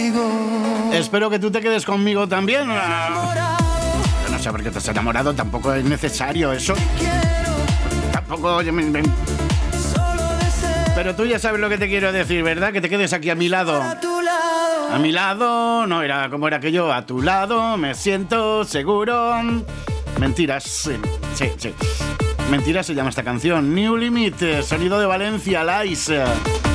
Espero que tú te quedes conmigo también. Yo no sé por qué te has enamorado, tampoco es necesario eso. Tampoco... Pero tú ya sabes lo que te quiero decir, ¿verdad? Que te quedes aquí a mi lado. A mi lado, no era como era aquello, a tu lado, me siento seguro. Mentiras, sí. Mentiras se llama esta canción. New Limit, sonido de Valencia, Lice.